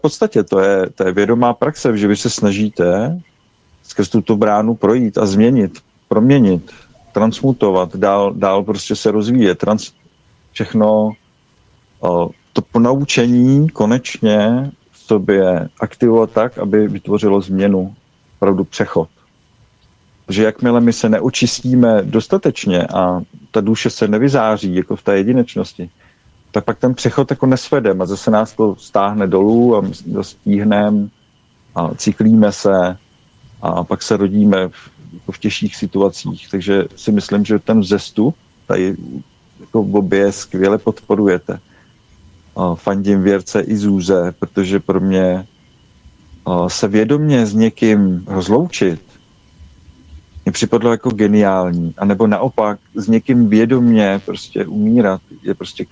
podstatě to je vědomá praxe, že vy se snažíte skrz tuto bránu projít a změnit, proměnit, transmutovat, dál prostě se rozvíjet, všechno to ponaučení konečně v sobě aktivovat tak, aby vytvořilo změnu, opravdu přechod. Protože jakmile my se neočistíme dostatečně a ta duše se nevyzáří jako v té jedinečnosti, tak pak ten přechod jako nesvedeme a zase nás to stáhne dolů a my to stíhneme a cyklíme se a pak se rodíme v těžších situacích. Takže si myslím, že ten vzestup tady jako v obě skvěle podporujete. Fandím Věrce i Zůze, protože pro mě se vědomě s někým rozloučit mě připadlo jako geniální. A nebo naopak s někým vědomě prostě umírat je prostě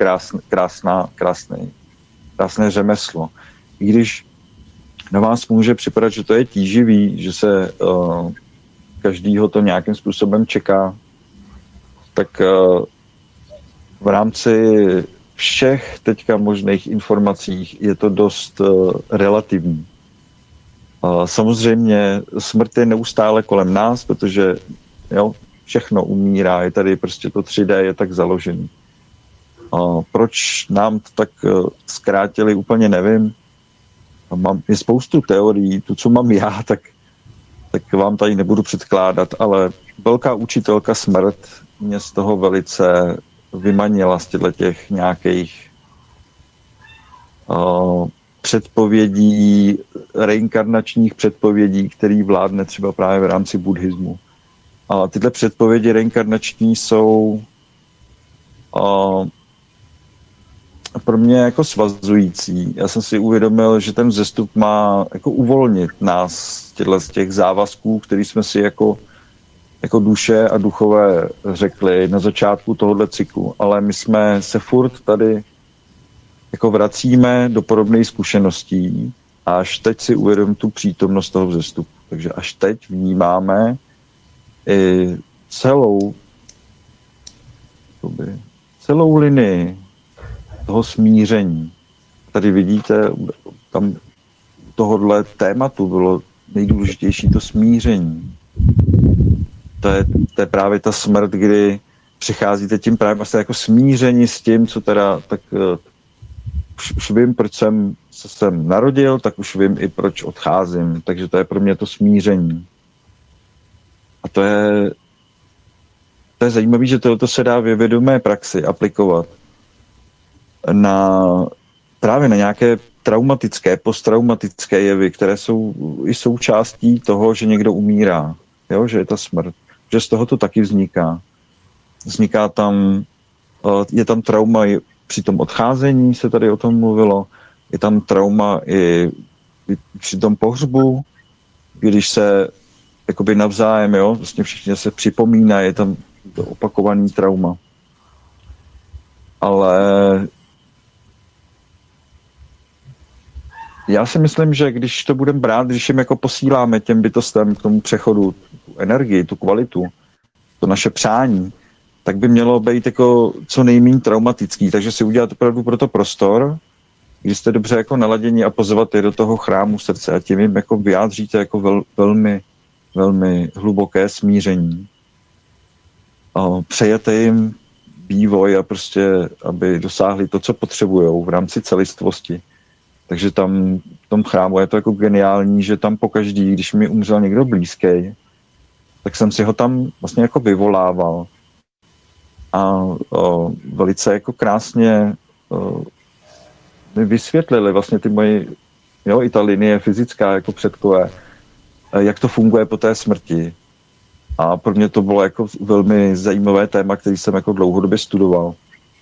krásné řemeslo. I když na vás může připadat, že to je tíživý, že se každýho to nějakým způsobem čeká, tak v rámci všech teďka možných informacích je to dost relativní. Samozřejmě smrt je neustále kolem nás, protože všechno umírá, je tady prostě to 3D je tak založený. Proč nám to tak zkrátili, úplně nevím. Je spoustu teorií, to, co mám já, tak vám tady nebudu předkládat, ale velká učitelka smrt mě z toho velice vymanila z těch nějakých předpovědí, reinkarnačních předpovědí, který vládne třeba právě v rámci buddhismu. A tyhle předpovědi reinkarnační jsou pro mě jako svazující. Já jsem si uvědomil, že ten vzestup má jako uvolnit nás z těch závazků, který jsme si jako duše a duchové řekli na začátku tohohle cyklu. Ale my jsme se furt tady jako vracíme do podobných zkušeností a až teď si uvědomím tu přítomnost toho vzestupu. Takže až teď vnímáme i celou linii toho smíření. Tady vidíte, tam tohodle tématu bylo nejdůležitější to smíření. To je právě ta smrt, kdy přicházíte tím právě vlastně jako smíření s tím, co teda tak už vím, proč jsem se sem narodil, tak už vím i proč odcházím. Takže to je pro mě to smíření. A to je zajímavé, že tohle se dá ve vědomé praxi aplikovat právě na nějaké traumatické, posttraumatické jevy, které jsou i součástí toho, že někdo umírá, že je ta smrt, že z toho to taky vzniká. Vzniká tam, je tam trauma i při tom odcházení, se tady o tom mluvilo, je tam trauma i při tom pohřbu, když se jakoby navzájem, vlastně všichni se připomíná, je tam to opakovaný trauma. Ale já si myslím, že když to budeme brát, když jim jako posíláme těm bytostem k tomu přechodu tu energii, tu kvalitu, to naše přání, tak by mělo být jako co nejméně traumatický. Takže si udělat opravdu pro to prostor, když jste dobře jako naladění a pozvat je do toho chrámu srdce a tím jim jako vyjádříte jako velmi, velmi hluboké smíření. Přejete jim vývoj a prostě, aby dosáhli to, co potřebujou v rámci celistvosti. Takže tam v tom chrámu je to jako geniální, že tam pokaždý, když mi umřel někdo blízký, tak jsem si ho tam vlastně jako vyvolával. A velice jako krásně mi vysvětlili vlastně ty moje, i ta linie fyzická jako předkové, jak to funguje po té smrti. A pro mě to bylo jako velmi zajímavé téma, který jsem jako dlouhodobě studoval.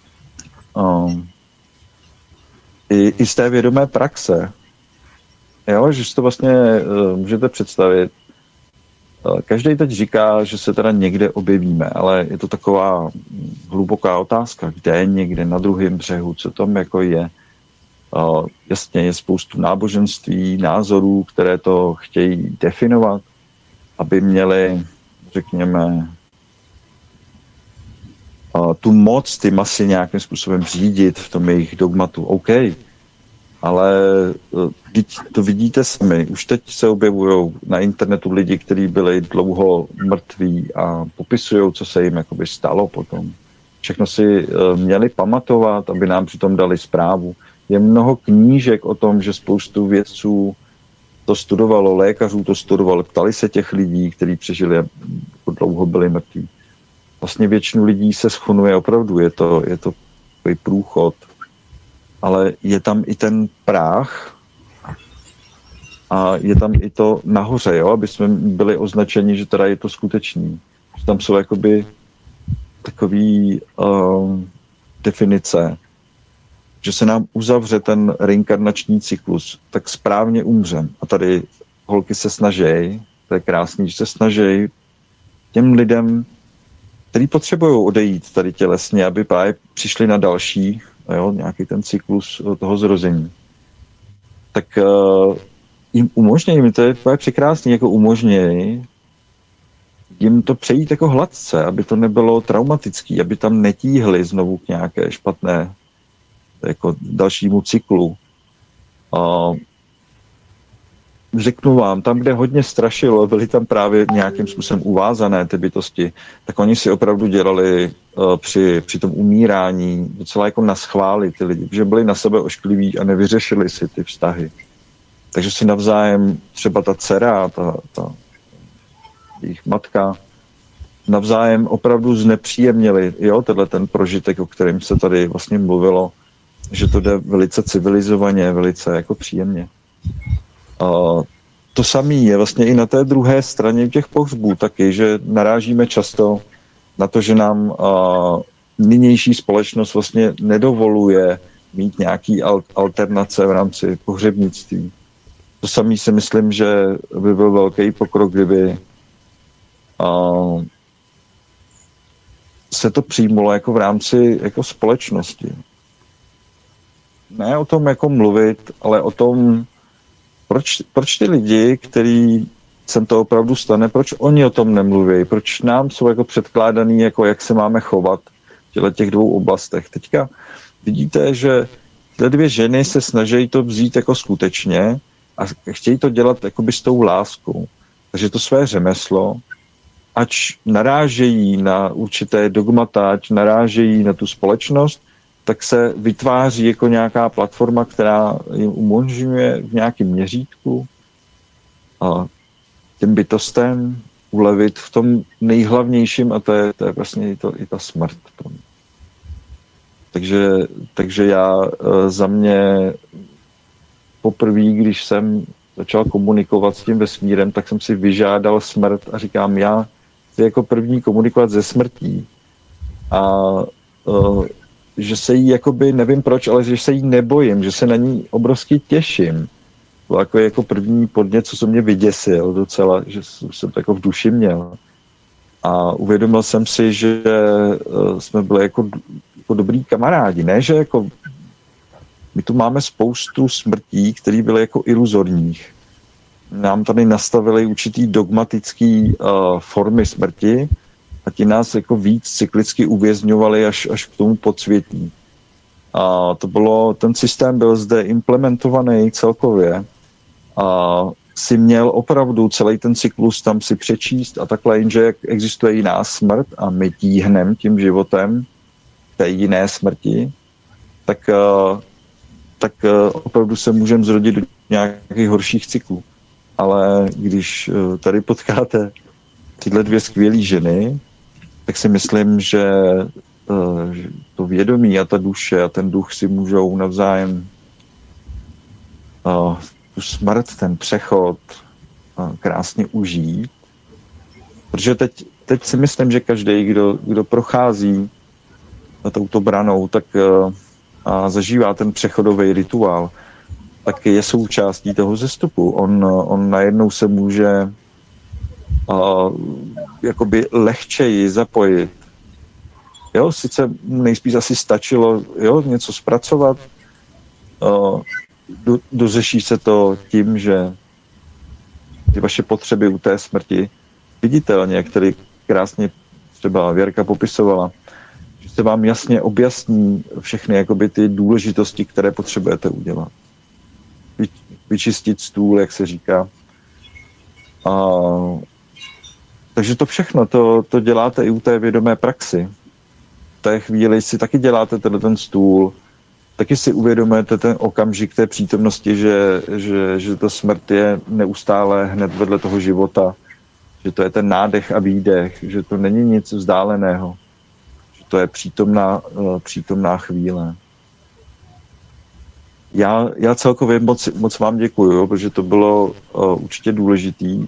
I z té vědomé praxe. Že si to vlastně můžete představit. Každý teď říká, že se teda někde objevíme, ale je to taková hluboká otázka, kde někde na druhém břehu, co tam jako je. Jasně, je spoustu náboženství, názorů, které to chtějí definovat, aby měli, řekněme, tu moc, ty masy nějakým způsobem řídit v tom jejich dogmatu. OK, Ale to vidíte sami. Už teď se objevují na internetu lidi, kteří byli dlouho mrtví a popisují, co se jim jakoby stalo potom. Všechno si měli pamatovat, aby nám přitom dali zprávu. Je mnoho knížek o tom, že spoustu vědců to studovalo, lékařů to studovalo, ptali se těch lidí, kteří přežili a dlouho byli mrtví. Vlastně většinu lidí se schonuje opravdu, je to takový průchod, ale je tam i ten práh a je tam i to nahoře, jo, aby jsme byli označeni, že teda je to skutečný. Že tam jsou jakoby takový definice, že se nám uzavře ten reinkarnační cyklus, tak správně umřem. A tady holky se snaží, to je krásný, že se snaží těm lidem, kteří potřebují odejít tady tělesně, aby právě přišli na další, jo, nějaký ten cyklus toho zrození. Tak jim umožnějí, to je překrásný, jako umožnějí jim to přejít jako hladce, aby to nebylo traumatický, aby tam netíhli znovu k nějaké špatné jako dalšímu cyklu. Řeknu vám, tam, kde hodně strašilo, byly tam právě nějakým způsobem uvázané ty bytosti, tak oni si opravdu dělali při tom umírání docela jako naschvály ty lidi, že byli na sebe oškliví a nevyřešili si ty vztahy. Takže si navzájem, třeba ta dcera, ta jejich matka, navzájem opravdu znepříjemnili, jo, tenhle ten prožitek, o kterém se tady vlastně mluvilo, že to jde velice civilizovaně, velice jako příjemně. To samé je vlastně i na té druhé straně těch pohřbů taky, že narážíme často na to, že nám nynější společnost vlastně nedovoluje mít nějaký alternace v rámci pohřebnictví. To samé si myslím, že by byl velký pokrok, kdyby se to přijmulo jako v rámci jako společnosti. Ne o tom jako mluvit, ale o tom, proč ty lidi, který sem to opravdu stane, proč oni o tom nemluví, proč nám jsou jako předkládaný, jako jak se máme chovat v těch dvou oblastech. Teďka vidíte, že tyhle dvě ženy se snaží to vzít jako skutečně a chtějí to dělat jakoby s tou láskou. Takže to své řemeslo, ač narážejí na určité dogmata, ač narážejí na tu společnost, tak se vytváří jako nějaká platforma, která jim umožňuje v nějakém měřítku těm bytostem ulevit v tom nejhlavnějším, a to je vlastně i ta smrt. Takže já za mě poprvé, když jsem začal komunikovat s tím vesmírem, tak jsem si vyžádal smrt a říkám, já chci jako první komunikovat ze smrtí. A že se jí jakoby, nevím proč, ale že se jí nebojím, že se na ní obrovsky těším. To jako první podnět, co mě vyděsil docela, že jsem to jako v duši měl. A uvědomil jsem si, že jsme byli jako dobrý kamarádi, ne, že jako my tu máme spoustu smrtí, které byly jako iluzorních. Nám tady nastavili určitý dogmatický formy smrti a ti nás jako víc cyklicky uvězňovali až k tomu podsvětí. A ten systém byl zde implementovaný celkově a si měl opravdu celý ten cyklus tam si přečíst a takhle, jenže jak existuje jiná smrt a my tíhneme tím životem té jiné smrti, tak opravdu se můžeme zrodit do nějakých horších cyklů. Ale když tady potkáte tyhle dvě skvělé ženy, tak si myslím, že to vědomí a ta duše a ten duch si můžou navzájem tu smrt, ten přechod krásně užít. Protože teď si myslím, že každý, kdo prochází touto branou, tak a zažívá ten přechodový rituál, tak je součástí toho zestupu. On najednou se může jakoby lehčeji zapojit. Jo, sice nejspíš asi stačilo něco zpracovat, dořeší se to tím, že ty vaše potřeby u té smrti viditelně, jak tady krásně třeba Věrka popisovala, že se vám jasně objasní všechny jakoby ty důležitosti, které potřebujete udělat. vyčistit stůl, jak se říká. Takže to všechno, to děláte i u té vědomé praxi. V té chvíli si taky děláte ten stůl, taky si uvědomujete ten okamžik té přítomnosti, že ta smrt je neustále hned vedle toho života, že to je ten nádech a výdech, že to není nic vzdáleného, že to je přítomná chvíle. Já celkově moc vám děkuju, protože to bylo určitě důležitý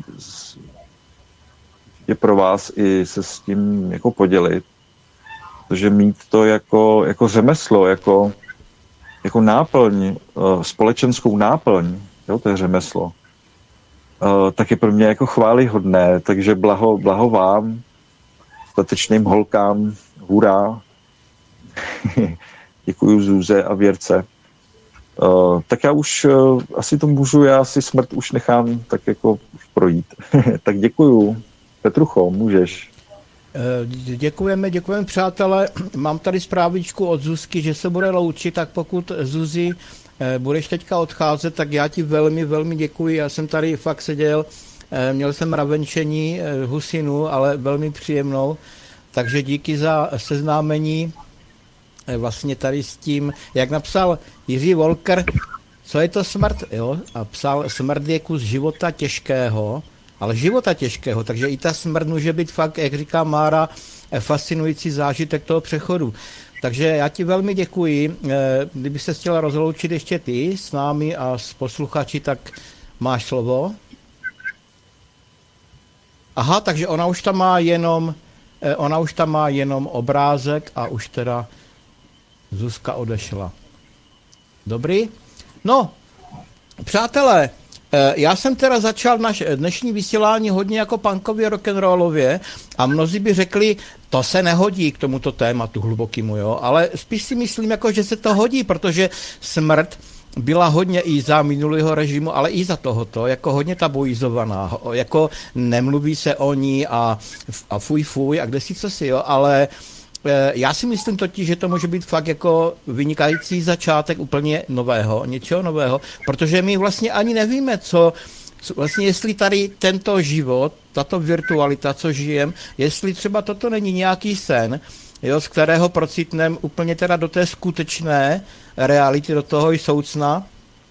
je pro vás i se s tím jako podělit, protože mít to jako řemeslo, jako náplň, společenskou náplň, jo, to je řemeslo, tak je pro mě jako chvályhodné, takže blaho vám, statečným holkám, hurá. Děkuju Zuze a Věrce. Tak já už asi to můžu, já si smrt už nechám tak jako už projít. Tak děkuju. Petrucho, můžeš. Děkujeme, přátelé. Mám tady zprávičku od Zuzky, že se bude loučit, tak pokud Zuzi budeš teďka odcházet, tak já ti velmi, velmi děkuji. Já jsem tady fakt seděl, měl jsem mravenčení husinu, ale velmi příjemnou, takže díky za seznámení vlastně tady s tím, jak napsal Jiří Volker, co je to smrt, jo? A psal, smrt je kus života těžkého, ale života těžkého, takže i ta smrt může být fakt, jak říká Mára, fascinující zážitek toho přechodu. Takže já ti velmi děkuji. Kdyby se chtěla rozloučit ještě ty s námi a s posluchači, tak máš slovo. Aha, takže ona už tam má jenom obrázek a už teda Zuzka odešla. Dobrý? No, přátelé, já jsem teda začal naše dnešní vysílání hodně jako punkově rock'n'rollově a mnozí by řekli, to se nehodí k tomuto tématu hlubokému, jo, ale spíš si myslím, jako, že se to hodí, protože smrt byla hodně i za minulého režimu, ale i za tohoto, jako hodně tabuizovaná, jako nemluví se o ní a fuj a kde si co si, jo, ale já si myslím totiž, že to může být fakt jako vynikající začátek úplně nového, něčeho nového, protože my vlastně ani nevíme, co vlastně jestli tady tento život, tato virtualita, co žijem, jestli třeba toto není nějaký sen, jo, z kterého procitneme úplně teda do té skutečné reality, do toho soucna.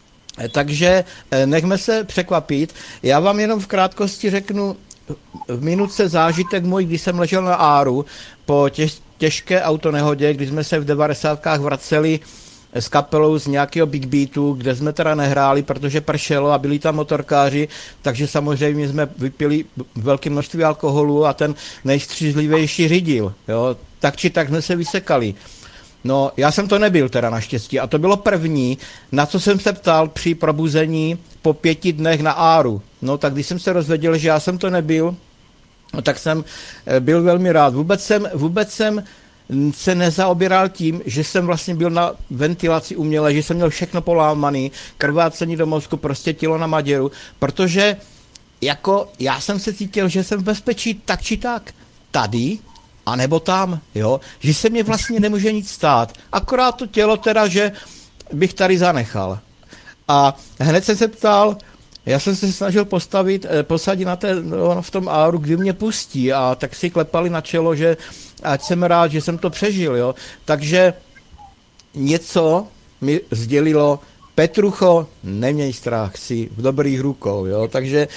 Takže nechme se překvapit. Já vám jenom v krátkosti řeknu v minutce zážitek můj, když jsem ležel na Áru po těžké autonehodě, kdy jsme se v 90kách vraceli s kapelou z nějakého Big Beatu, kde jsme teda nehráli, protože pršelo a byli tam motorkáři, takže samozřejmě jsme vypili velké množství alkoholu a ten nejstřízlivější řídil. Jo? Tak či tak jsme se vysekali. No, já jsem to nebyl teda naštěstí a to bylo první, na co jsem se ptal při probuzení po 5 dnech na Áru. No, tak když jsem se rozvěděl, že já jsem to nebyl, no, tak jsem byl velmi rád. Vůbec jsem se nezaobíral tím, že jsem vlastně byl na ventilaci umělé, že jsem měl všechno polámaný, krvácení do mozku, prostě tělo na maděru, protože jako já jsem se cítil, že jsem v bezpečí tak či tak. Tady, anebo tam, jo, že se mě vlastně nemůže nic stát. Akorát to tělo teda, že bych tady zanechal. A hned jsem se ptal, já jsem se snažil posadit v tom Áru, kdy mě pustí a tak si klepali na čelo, že ať jsem rád, že jsem to přežil, jo. Takže něco mi sdělilo, Petrucho, neměj strach, si v dobrých rukou, jo. Takže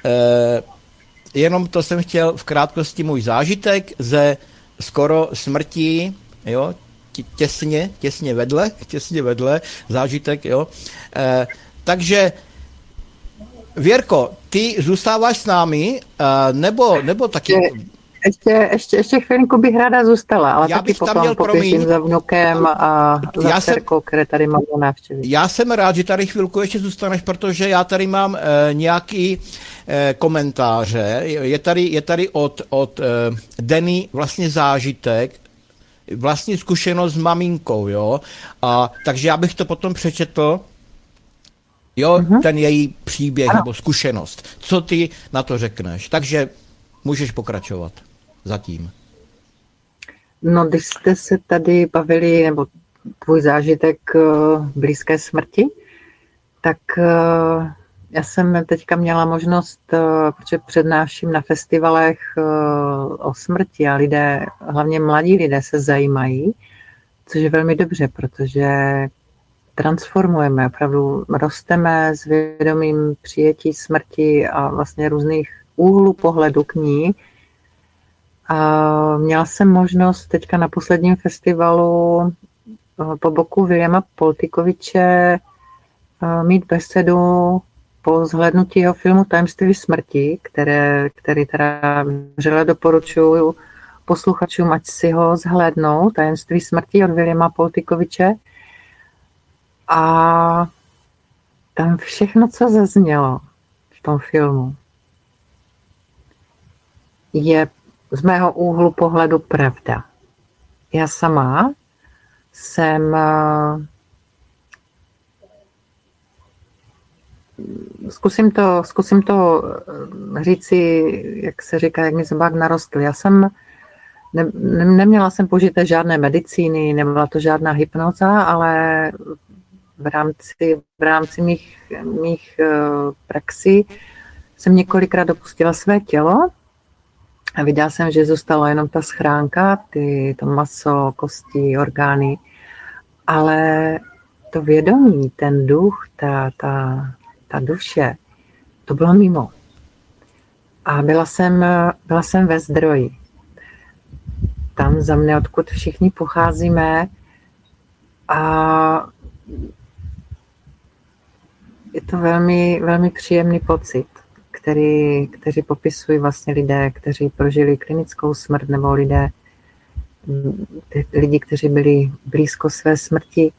jenom to jsem chtěl v krátkosti můj zážitek ze skoro smrti, jo, těsně vedle zážitek, jo. Takže Věrko, ty zůstáváš s námi, nebo taky... Ještě chvilinku bych ráda zůstala, ale taky potom poběžím za vnukem a za dcerkou, které tady mám na návštěvě. Já jsem rád, že tady chvilku ještě zůstaneš, protože já tady mám nějaký komentáře. Je tady od Denny vlastně zážitek, vlastně zkušenost s maminkou, jo. Takže já bych to potom přečetl, jo, ten její příběh nebo zkušenost. Co ty na to řekneš? Takže můžeš pokračovat zatím. No, když jste se tady bavili, nebo tvůj zážitek blízké smrti, Tak já jsem teďka měla možnost, protože přednáším na festivalech o smrti a lidé, hlavně mladí lidé se zajímají, což je velmi dobře, protože transformujeme, opravdu rosteme s vědomím přijetí smrti a vlastně různých úhlů pohledu k ní. A měla jsem možnost teďka na posledním festivalu po boku Williama Poltikoviče mít besedu po zhlédnutí jeho filmu Tajemství smrti, který teda vřele doporučuji posluchačům, ať si ho zhlédnou, Tajemství smrti od Williama Poltikoviče. A tam všechno, co zaznělo v tom filmu, je z mého úhlu pohledu pravda. Já sama jsem zkusím to říci, jak se říká, jak mi zobák narostl. Já jsem neměla jsem použité žádné medicíny, nebyla to žádná hypnoza, ale v rámci mých praxí jsem několikrát dopustila své tělo a viděla jsem, že zůstala jenom ta schránka, to maso, kosti, orgány, ale to vědomí, ten duch, ta duše, to bylo mimo. A byla jsem ve zdroji. Tam za mne, odkud všichni pocházíme, a je to velmi, velmi příjemný pocit, kteří popisují vlastně lidé, kteří prožili klinickou smrt, nebo lidi, kteří byli blízko své smrti.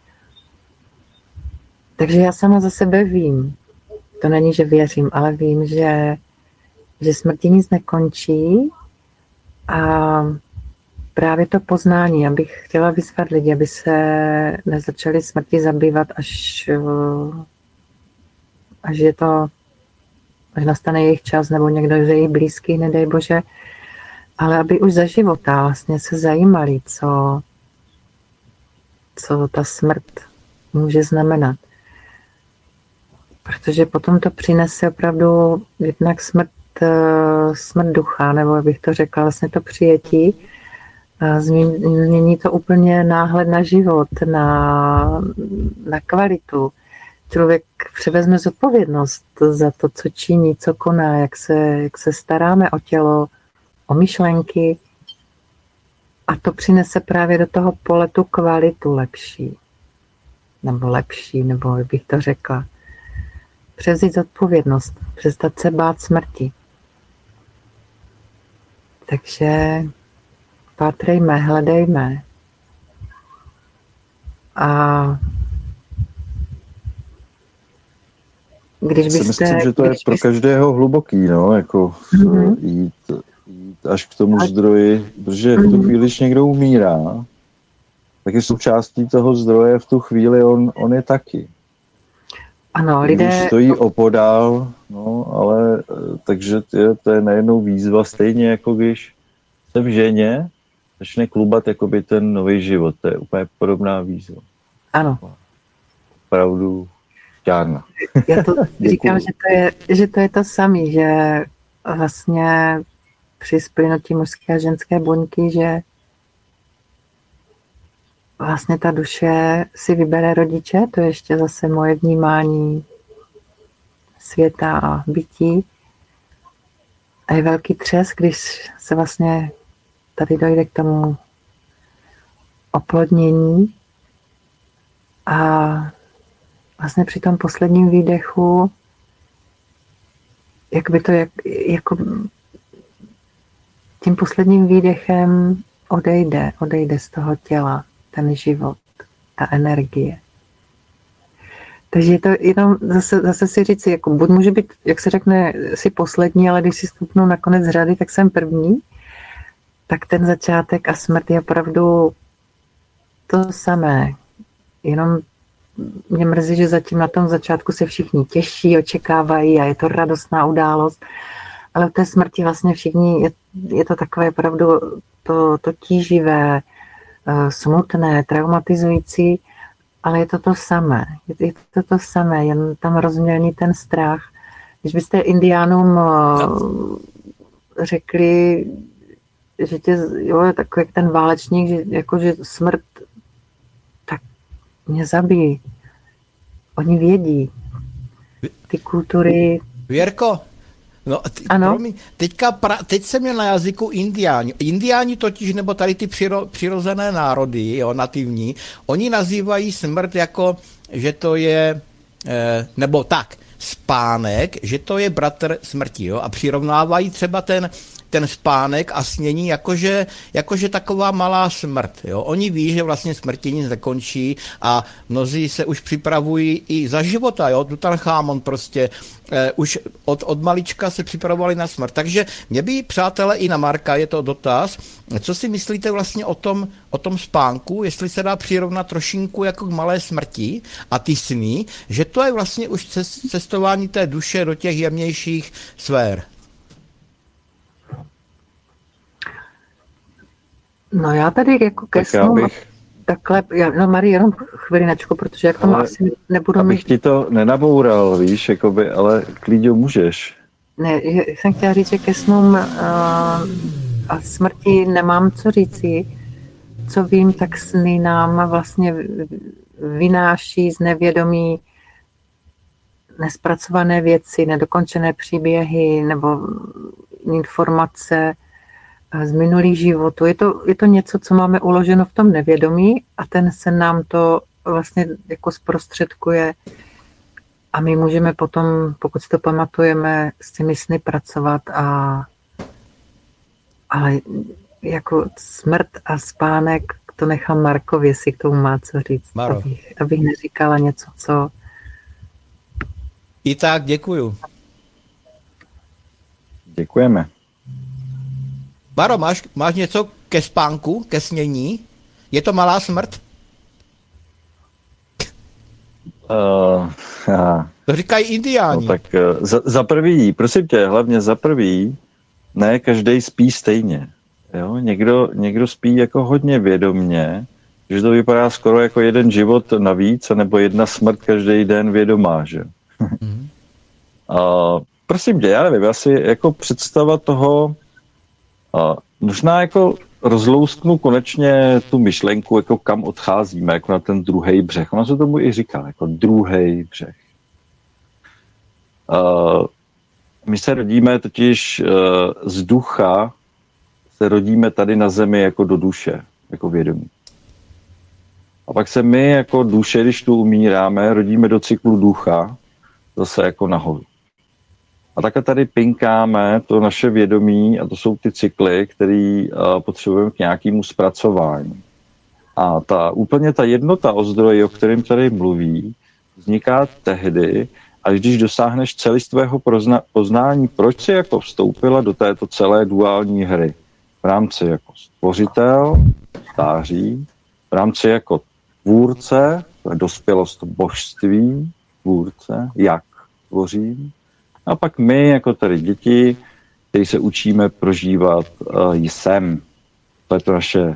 Takže já sama za sebe vím, to není, že věřím, ale vím, že smrti nic nekončí a právě to poznání, já bych chtěla vyzvat lidi, aby se nezačali smrti zabývat, až nastane jejich čas, nebo někdo z jejich blízkých, nedej Bože, ale aby už za života vlastně se zajímali, co ta smrt může znamenat. Protože potom to přinese opravdu jednak smrt ducha, nebo bych to řekla, vlastně to přijetí, změní to úplně náhled na život, na kvalitu. Člověk převezme zodpovědnost za to, co činí, co koná, jak se staráme o tělo, o myšlenky, a to přinese právě do toho pole tu kvalitu lepší, nebo bych to řekla. Převzít zodpovědnost, přestat se bát smrti. Takže pátrejme, hledejme. A když byste... Myslím, že to je pro každého hluboký, no, jako jít až k tomu zdroji, protože v tu chvíli, když někdo umírá, tak je součástí toho zdroje v tu chvíli on je taky. Ano, lidé... Když stojí opodál, no, ale takže to je najednou výzva, stejně jako když se v ženě začne klubat jakoby ten nový život, to je úplně podobná výzva. Ano. Opravdu šťárna. Já to říkám, že to je to samé, že vlastně při splynutí mužské a ženské buňky, že vlastně ta duše si vybere rodiče, to je ještě zase moje vnímání světa a bytí. A je velký třes, když se vlastně tady dojde k tomu oplodnění a vlastně při tom posledním výdechu jako tím posledním výdechem odejde z toho těla ten život, ta energie. Takže je to jenom zase si říci, jako buď může být, jak se řekne, si poslední, ale když si stupnu na konec řady, tak jsem první, tak ten začátek a smrt je opravdu to samé. Jenom mě mrzí, že zatím na tom začátku se všichni těší, očekávají a je to radostná událost, ale v té smrti vlastně všichni, je to takové opravdu to tíživé, smutné, traumatizující, ale je to to samé. Je to to samé, jen tam rozmělní ten strach. Když byste indiánům řekli, že jo, takový jak ten válečník, že, jako, že smrt, tak mě zabíjí. Oni vědí. Ty kultury... Věrko, no, ano? teď jsem měl na jazyku indiáni. Indiáni totiž, nebo tady ty přirozené národy, jo, nativní, oni nazývají smrt jako, že to je, nebo tak, spánek, že to je bratr smrti, jo, a přirovnávají třeba ten spánek a snění jakože taková malá smrt. Jo. Oni ví, že vlastně smrti nic nekončí a mnozí se už připravují i za života. Jo. Tutanchamon prostě už od malička se připravovali na smrt. Takže mě by, přátelé, i na Marka je to dotaz. Co si myslíte vlastně o tom spánku, jestli se dá přirovnat trošinku jako k malé smrti a ty sny, že to je vlastně už cestování té duše do těch jemnějších sfér? No já tady jako ke snu, takhle, no Marie, jenom chvilinačku, protože jak tomu asi nebudu abych mít... ti to nenaboural, víš, jakoby, ale klidně můžeš. Ne, jsem chtěla říct, že ke snům a smrti nemám co říci. Co vím, tak sny nám vlastně vynáší z nevědomí nespracované věci, nedokončené příběhy nebo informace z minulých životů. Je to něco, co máme uloženo v tom nevědomí a ten se nám to vlastně jako zprostředkuje a my můžeme potom, pokud si to pamatujeme, s těmi sny pracovat ale jako smrt a spánek, to nechám Markovi, jestli k tomu má co říct, abych neříkala něco, co... I tak, děkuju. Děkujeme. Baro, máš něco ke spánku, ke snění? Je to malá smrt? To říkají indiáni. No tak za prvý, prosím tě, hlavně za prvý, ne každý spí stejně. Jo? Někdo spí jako hodně vědomně, že to vypadá skoro jako jeden život navíc, nebo jedna smrt každý den vědomá, že? Prosím tě, já nevím, asi jako představa toho, možná jako rozlousknu konečně tu myšlenku, jako kam odcházíme, jako na ten druhý břeh. Ono se tomu i říká, jako druhý břeh. My se rodíme totiž z ducha, se rodíme tady na zemi jako do duše, jako vědomí. A pak se my jako duše, když tu umíráme, rodíme do cyklu ducha, zase jako nahoru. A takhle tady pinkáme to naše vědomí a to jsou ty cykly, které potřebujeme k nějakému zpracování. A úplně ta jednota o zdroji, o kterém tady mluví, vzniká tehdy, až když dosáhneš celistvého poznání, proč jsi jako vstoupila do této celé duální hry. V rámci jako stvořitel, stáří, v rámci jako tvůrce, to je dospělost božství, tvůrce, jak tvořím, a pak my, jako tady děti, kteří se učíme prožívat jsem. To je to naše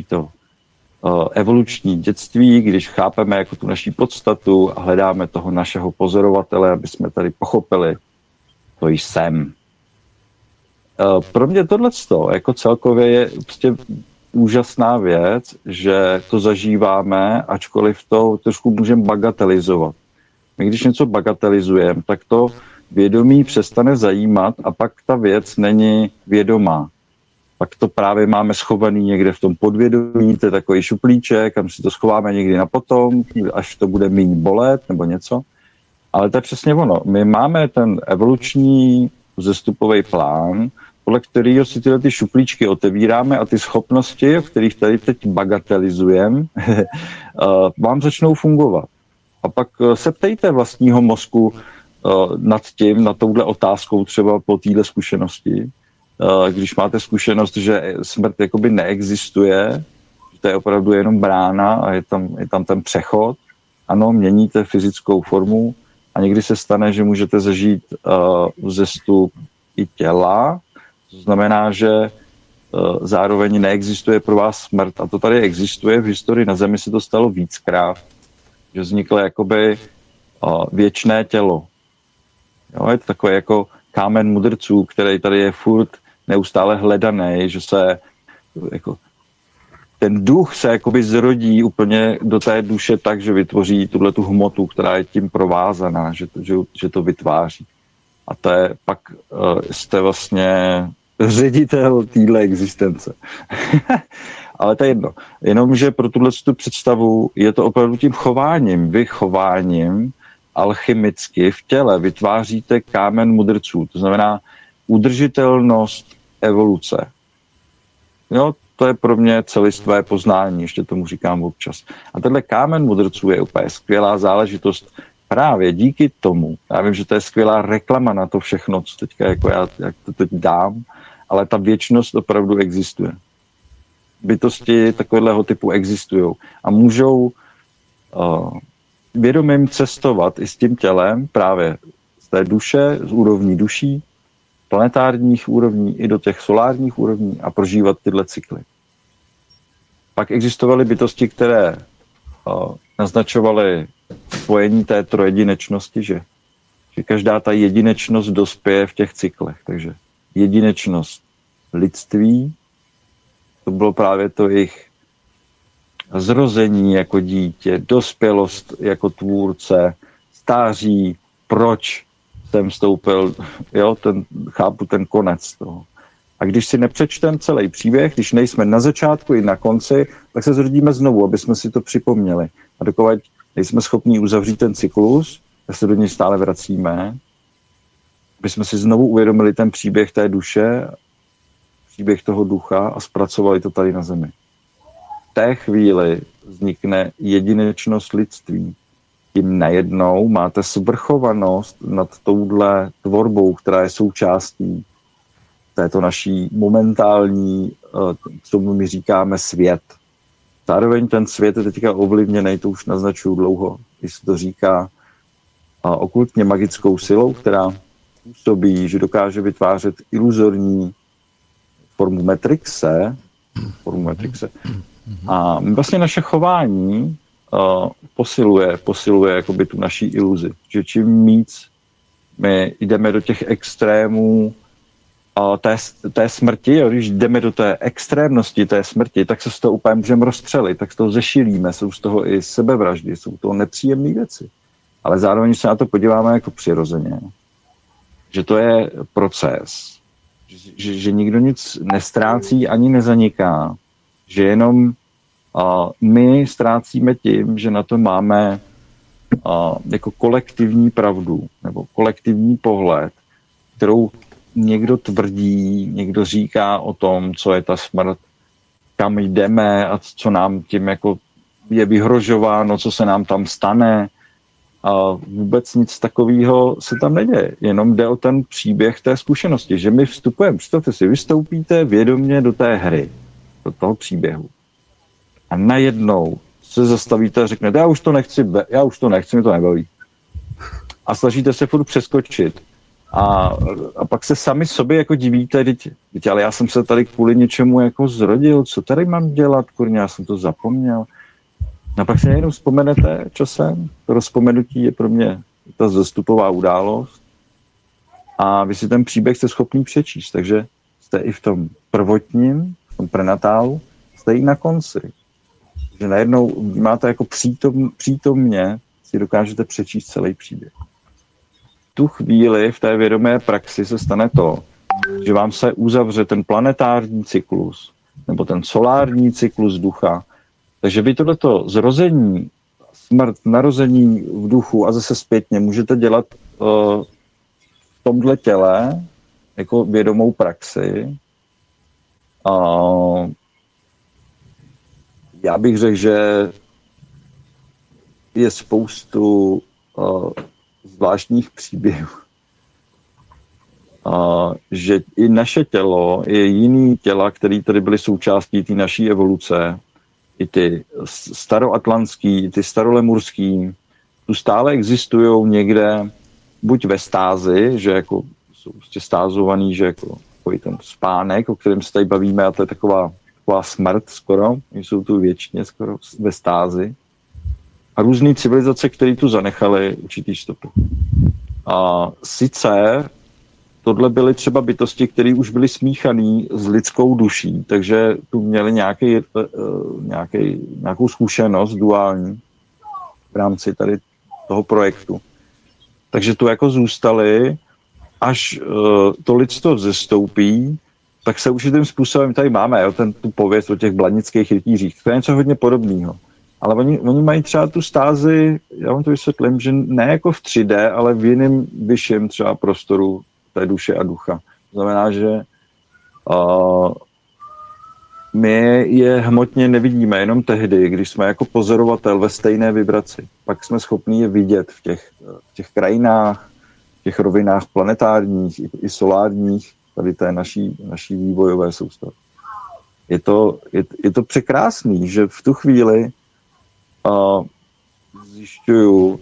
evoluční dětství, když chápeme jako tu naši podstatu a hledáme toho našeho pozorovatele, aby jsme tady pochopili, to jsem. Pro mě tohleto jako celkově je prostě úžasná věc, že to zažíváme, ačkoliv to trošku můžeme bagatelizovat. My když něco bagatelizujeme, tak to vědomí přestane zajímat a pak ta věc není vědomá. Pak to právě máme schovaný někde v tom podvědomí, to je takový šuplíček, kam si to schováme někdy na potom, až to bude míň bolet nebo něco. Ale to je přesně ono. My máme ten evoluční vzestupový plán, podle kterého si tyhle ty šuplíčky otevíráme a ty schopnosti, o kterých tady teď bagatelizujeme, vám začnou fungovat. A pak se ptejte vlastního mozku nad tím, nad touhle otázkou třeba po téhle zkušenosti. Když máte zkušenost, že smrt jakoby neexistuje, že to je opravdu jenom brána a je tam ten přechod, ano, měníte fyzickou formu a někdy se stane, že můžete zažít vzestup i těla, to znamená, že zároveň neexistuje pro vás smrt a to tady existuje, v historii na Zemi se to stalo víckrát. že vzniklo jakoby věčné tělo. Jo, je to takový jako kámen mudrců, který tady je furt neustále hledaný, že se jako, ten duch se jakoby zrodí úplně do té duše tak, že vytvoří tu hmotu, která je tím provázaná, že to vytváří. A to je pak jste vlastně ředitel téhle existence. Ale to je jedno. Jenomže pro tuhle představu je to opravdu tím chováním. Vy chováním alchymicky v těle vytváříte kámen mudrců. To znamená udržitelnost evoluce. Jo, to je pro mě celistvé poznání, ještě tomu říkám občas. A tenhle kámen mudrců je úplně skvělá záležitost právě díky tomu. Já vím, že to je skvělá reklama na to všechno, co teďka jako já to teď dám, ale ta věčnost opravdu existuje. Bytosti takového typu existují a můžou vědomím cestovat i s tím tělem právě z té duše, z úrovní duší, planetárních úrovní i do těch solárních úrovní a prožívat tyhle cykly. Pak existovaly bytosti, které naznačovaly spojení té trojedinečnosti, že každá ta jedinečnost dospěje v těch cyklech. Takže jedinečnost lidství, to bylo právě to jejich zrození jako dítě, dospělost jako tvůrce, stáří, proč jsem vstoupil, jo, chápu ten konec toho. A když si nepřečtem celý příběh, když nejsme na začátku i na konci, tak se zrodíme znovu, aby jsme si to připomněli. A dokud nejsme schopni uzavřít ten cyklus, tak se do něj stále vracíme, aby jsme si znovu uvědomili ten příběh té duše, příběh toho ducha a zpracovali to tady na zemi. V té chvíli vznikne jedinečnost lidství. Tím najednou máte svrchovanost nad touhle tvorbou, která je součástí této naší momentální, co my říkáme, svět. Zároveň ten svět je teďka ovlivněný, to už naznačuju dlouho, když se to říká okultně magickou silou, která působí, že dokáže vytvářet iluzorní formu Matrixe. A vlastně naše chování posiluje jakoby tu naší iluzi. Že čím víc my jdeme do těch extrémů té smrti, jo, když jdeme do té extrémnosti té smrti, tak se z toho úplně můžeme rozstřelit, tak z toho zešilíme, jsou z toho i sebevraždy, jsou to nepříjemné věci. Ale zároveň se na to podíváme jako přirozeně, že to je proces, že nikdo nic nestrácí ani nezaniká, že jenom my ztrácíme tím, že na to máme jako kolektivní pravdu nebo kolektivní pohled, kterou někdo tvrdí, někdo říká o tom, co je ta smrt, kam jdeme a co nám tím jako je vyhrožováno, co se nám tam stane. A vůbec nic takového se tam neděje. Jenom jde o ten příběh té zkušenosti, že my vstupujeme, představte si, vystoupíte vědomě do té hry, do toho příběhu. A najednou se zastavíte a řeknete, já už to nechci, mě to nebaví. A snažíte se furt přeskočit. A pak se sami sobě jako divíte, ale já jsem se tady kvůli něčemu jako zrodil, co tady mám dělat, kurně, já jsem to zapomněl. A pak si jenom vzpomenete časem, to rozpomenutí je pro mě ta zastupová událost a vy si ten příběh jste schopný přečíst, takže jste i v tom prvotním, v tom prenatálu, jste i na konci. Že najednou máte jako přítomně, si dokážete přečíst celý příběh. V tu chvíli v té vědomé praxi se stane to, že vám se uzavře ten planetární cyklus nebo ten solární cyklus ducha. Takže vy tohleto zrození, smrt, narození v duchu a zase zpětně můžete dělat v tomhle těle jako vědomou praxi. Já bych řekl, že je spoustu zvláštních příběhů. Že i naše tělo, je jiný těla, které tady byly součástí té naší evoluce, i ty staroatlantský, i ty starolemurský, tu stále existují někde buď ve stázi, že jako jsou prostě stázovaný, že jako ten spánek, o kterém se tady bavíme, a to je taková smrt skoro, jsou tu věčně skoro ve stázi. a různé civilizace, které tu zanechaly určitý stopy. A sice tohle byly třeba bytosti, které už byly smíchané s lidskou duší, takže tu měli nějakou zkušenost duální v rámci tady toho projektu. Takže tu jako zůstali, až to lidstvo vzestoupí, tak se určitým způsobem tady máme, jo, tu pověst o těch blanických rytířích. To je něco hodně podobného. Ale oni mají třeba tu stázi, já vám to vysvětlím, že ne jako v 3D, ale v jiném vyšším třeba prostoru té duše a ducha. To znamená, že my je hmotně nevidíme jenom tehdy, když jsme jako pozorovatel ve stejné vibraci. Pak jsme schopni je vidět v těch krajinách, v těch rovinách planetárních i solárních, tady té naší vývojové soustavy. Je to překrásný, že v tu chvíli zjišťuju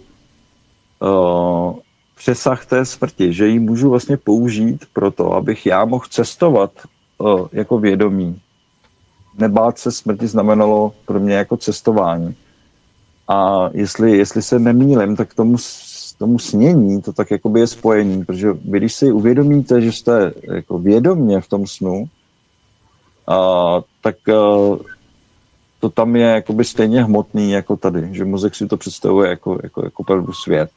přesah té smrti, že ji můžu vlastně použít pro to, abych já mohl cestovat jako vědomí. Nebát se smrti znamenalo pro mě jako cestování. A jestli se nemýlím, tak tomu snění to tak jakoby je spojení, protože vy, když si uvědomíte, že jste jako vědomě v tom snu, tak to tam je jakoby stejně hmotný jako tady, že mozek si to představuje jako opravdu svět.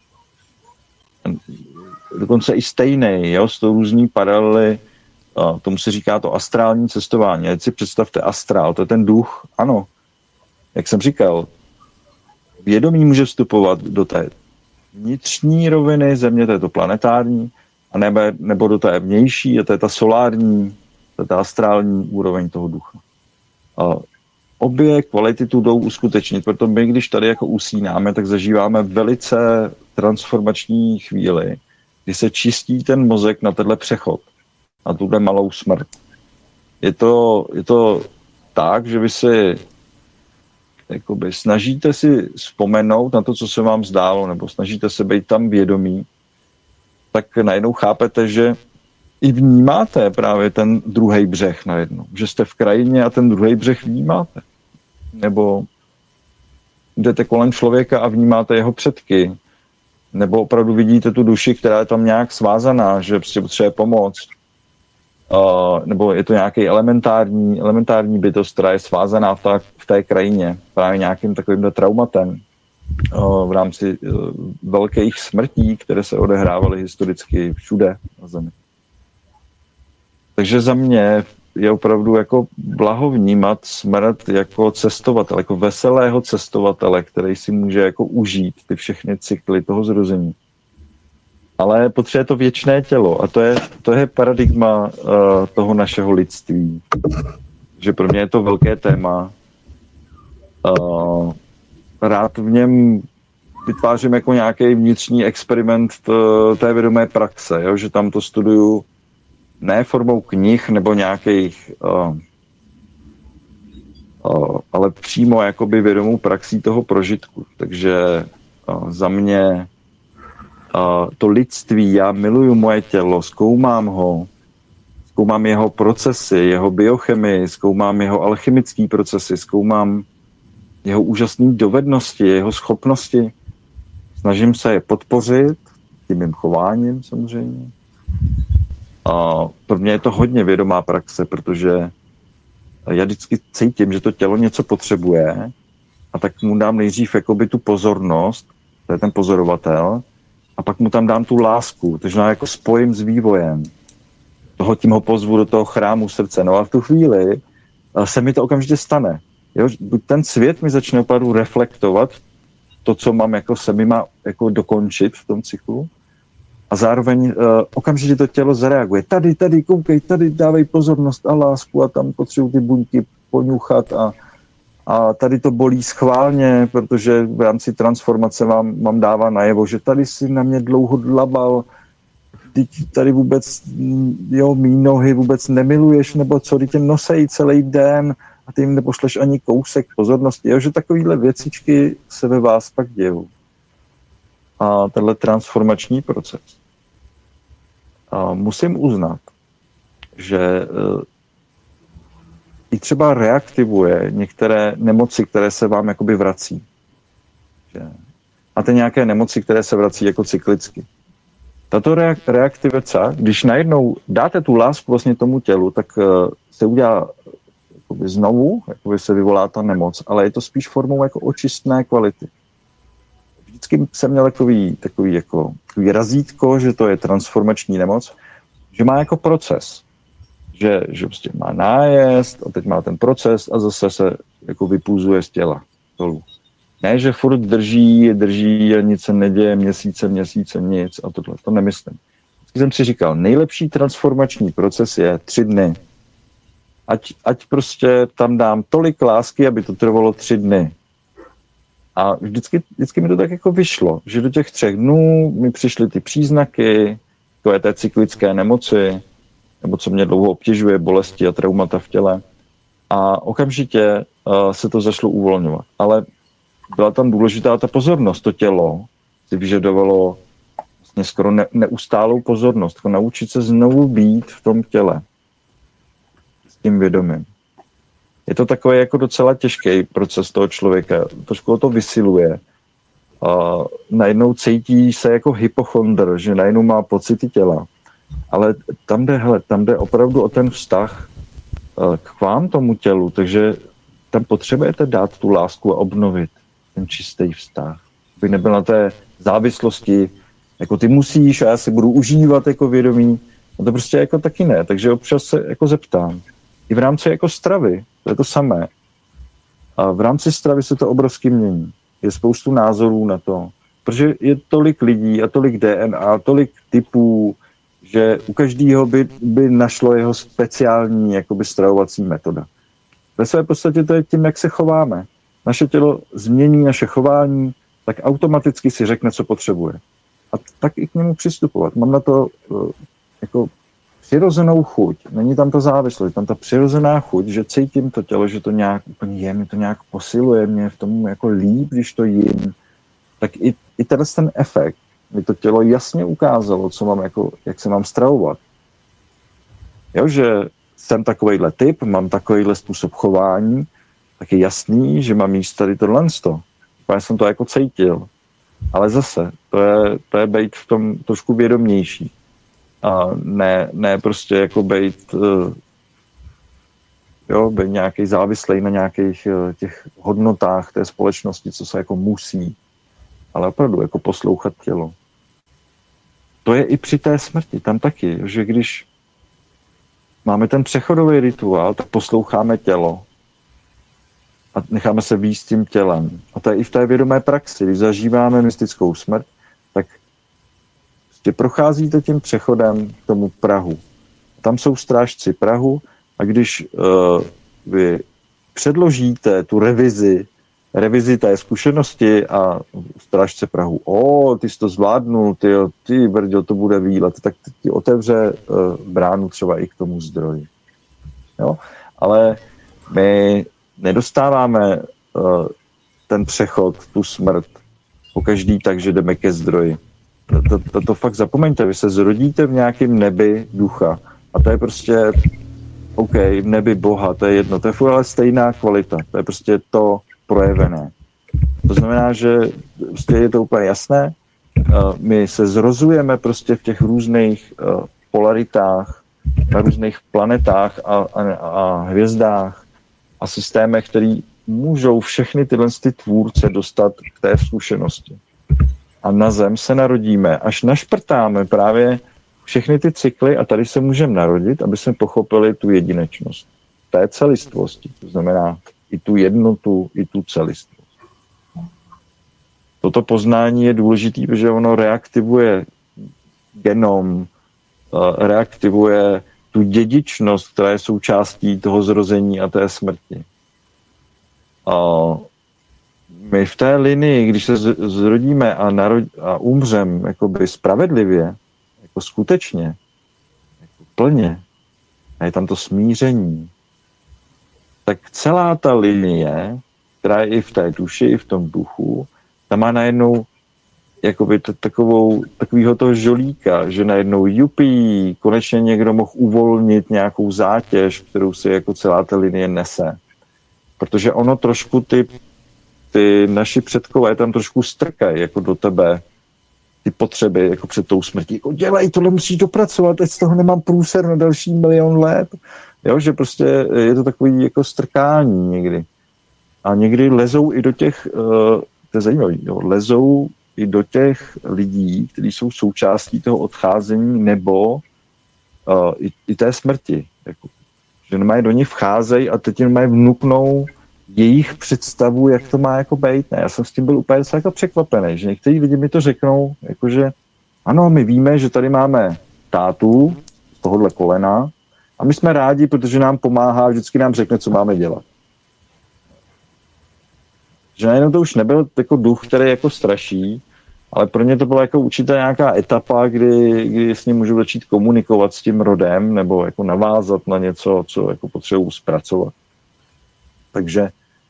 Dokonce i stejný, jo, s tou různý paralely, tomu se říká to astrální cestování. Ať si představte astrál, to je ten duch, ano, jak jsem říkal, vědomí může vstupovat do té vnitřní roviny země, to je to planetární, a nebo do té vnější, a to je ta solární, to je ta astrální úroveň toho ducha. Obě kvality tu jdou uskutečnit, proto my, když tady jako usínáme, tak zažíváme velice transformační chvíli, kdy se čistí ten mozek na tenhle přechod, na tuhle malou smrt. Je to tak, že vy si jakoby snažíte si vzpomenout na to, co se vám zdálo, nebo snažíte se být tam vědomí, tak najednou chápete, že i vnímáte právě ten druhý břeh najednou. Že jste v krajině a ten druhý břeh vnímáte. Nebo jdete kolem člověka a vnímáte jeho předky. Nebo opravdu vidíte tu duši, která je tam nějak svázaná, že prostě potřebuje pomoc. Nebo je to nějaký elementární bytost, která je svázaná v té krajině. Právě nějakým takovým traumatem v rámci velkých smrtí, které se odehrávaly historicky všude na Zemi. Takže za mě je opravdu jako blaho vnímat smrt jako cestovatel, jako veselého cestovatele, který si může jako užít ty všechny cykly toho zrození. Ale potřebuje to věčné tělo a to je paradigma toho našeho lidství. Že pro mě je to velké téma. Rád v něm vytvářím jako nějaký vnitřní experiment té vědomé praxe, jo? Že tam to studuju ne formou knih nebo nějakých, ale přímo jakoby vědomou praxí toho prožitku. Takže za mě to lidství, já miluju moje tělo, zkoumám ho, zkoumám jeho procesy, jeho biochemii, zkoumám jeho alchemické procesy, zkoumám jeho úžasné dovednosti, jeho schopnosti. Snažím se je podpořit tím mým chováním samozřejmě. Pro mě je to hodně vědomá praxe, protože já vždycky cítím, že to tělo něco potřebuje a tak mu dám nejdřív jakoby tu pozornost, to je ten pozorovatel, a pak mu tam dám tu lásku, takže já jako spojím s vývojem. Tím ho pozvu do toho chrámu srdce. No a v tu chvíli se mi to okamžitě stane. Jo? Ten svět mi začne opravdu reflektovat to, co mám jako se mi má jako dokončit v tom cyklu. A zároveň okamžitě to tělo zareaguje. Tady, koukej, tady dávej pozornost a lásku a tam potřebuji ty buňky poňuchat a tady to bolí schválně, protože v rámci transformace vám dává najevo, že tady si na mě dlouho dlabal, tady vůbec, jo, mý nohy vůbec nemiluješ, nebo co, ty tě nosejí celý den a ty jim nepošleš ani kousek pozornosti, jo, že takovýhle věcičky se ve vás pak dějou. A tenhle transformační proces. Musím uznat, že i třeba reaktivuje některé nemoci, které se vám jakoby vrací. Máte nějaké nemoci, které se vrací jako cyklicky. Tato reaktivace, když najednou dáte tu lásku vlastně tomu tělu, tak se udělá jakoby znovu, jakoby se vyvolá ta nemoc, ale je to spíš formou jako očistné kvality. Vždycky jsem měl takový razítko, že to je transformační nemoc, že má jako proces, že prostě má nájezd a teď má ten proces a zase se jako vypůzuje z těla dolů. Ne, že furt drží a nic se neděje, měsíce, nic a tohle, to nemyslím. Vždycky jsem si říkal, nejlepší transformační proces je 3 dny. Ať prostě tam dám tolik lásky, aby to trvalo 3 dny. A vždycky mi to tak jako vyšlo, že do těch 3 dnů mi přišly ty příznaky, to je té cyklické nemoci, nebo co mě dlouho obtěžuje, bolesti a traumata v těle. A okamžitě se to začalo uvolňovat. Ale byla tam důležitá ta pozornost. To tělo si vyžadovalo vlastně skoro neustálou pozornost. Naučit se znovu být v tom těle. S tím vědomím. Je to takový jako docela těžký proces toho člověka. Trošku to vysiluje. A najednou cítí se jako hypochondr, že najednou má pocity těla. Ale tam jde opravdu o ten vztah k vám, tomu tělu. Takže tam potřebujete dát tu lásku a obnovit ten čistý vztah. Aby nebyl na té závislosti, jako ty musíš a já si budu užívat jako vědomí. No to prostě jako taky ne. Takže občas se jako zeptám. I v rámci jako stravy, to je to samé. A v rámci stravy se to obrovsky mění. Je spoustu názorů na to. Protože je tolik lidí a tolik DNA, tolik typů, že u každého by našlo jeho speciální jakoby stravovací metoda. Ve své podstatě to je tím, jak se chováme. Naše tělo změní naše chování, tak automaticky si řekne, co potřebuje. A tak i k němu přistupovat. Mám na to jako přirozenou chuť. Není tam ta závislost, je tam ta přirozená chuť, že cítím to tělo, že to nějak úplně je, mi to nějak posiluje, mě v tom jako líp, když to jím. Tak i ten efekt mi to tělo jasně ukázalo, co mám jako, jak se mám stravovat. Jo, že jsem takovejhle typ, mám takovejhle způsob chování, tak je jasný, že mám jíst tady tohle. Já jsem to jako cítil. Ale zase, to je být v tom trošku vědomější. A ne prostě jako být nějaký závislý na nějakých těch hodnotách té společnosti, co se jako musí. Ale opravdu jako poslouchat tělo. To je i při té smrti, tam taky, že když máme ten přechodový rituál, tak posloucháme tělo a necháme se vést tím tělem. A to je i v té vědomé praxi. Když zažíváme mystickou smrt, tak prostě procházíte tím přechodem k tomu prahu. Tam jsou strážci prahu a když vy předložíte tu revizi té zkušenosti a strážce prahu, ty jsi to zvládnul, ty brďo, to bude výlet, tak ti otevře bránu třeba i k tomu zdroji. Jo? Ale my nedostáváme ten přechod, tu smrt, pokaždý tak, že jdeme ke zdroji. To fakt zapomeňte, vy se zrodíte v nějakém nebi ducha a to je prostě OK, v nebi Boha, to je jedno, to je furt ale stejná kvalita, to je prostě to projevené. To znamená, že prostě je to úplně jasné, my se zrozujeme prostě v těch různých polaritách, na různých planetách a hvězdách a systémech, který můžou všechny tyhle tvůrce dostat k té zkušenosti. A na Zem se narodíme, až našprtáme právě všechny ty cykly a tady se můžeme narodit, aby jsme pochopili tu jedinečnost té celistvosti. To znamená i tu jednotu, i tu celistvost. Toto poznání je důležité, protože ono reaktivuje genom, reaktivuje tu dědičnost, která je součástí toho zrození a té smrti. My v té linii, když se zrodíme a umřem jakoby spravedlivě, jako skutečně, jako plně, a je tam to smíření, tak celá ta linie, která je i v té duši, i v tom duchu, tam má najednou jakoby takovýho toho žolíka, že najednou jupí, konečně někdo mohl uvolnit nějakou zátěž, kterou si jako celá ta linie nese. Protože ono trošku ty ty naši předkové tam trošku strkají jako do tebe ty potřeby jako před tou smrtí. Jako dělej, tohle musíš dopracovat, teď z toho nemám průser na další 1 000 000 let. Jo, že prostě je to takový jako strkání někdy. A někdy lezou i do těch, to je zajímavé, lezou i do těch lidí, kteří jsou součástí toho odcházení nebo i té smrti. Jako, že nemají do nich vcházejí a teď nemají vnuknou jejich představu, jak to má jako být. Ne, já jsem s tím byl úplně jako překvapený, že někteří lidi mi to řeknou, jakože ano, my víme, že tady máme tátu z tohohle kolena a my jsme rádi, protože nám pomáhá, vždycky nám řekne, co máme dělat. Že najednou to už nebyl jako duch, který jako straší, ale pro ně to byla jako určitá nějaká etapa, kdy s ním můžu začít komunikovat s tím rodem nebo jako navázat na něco, co jako potřebuji zpracovat. Takže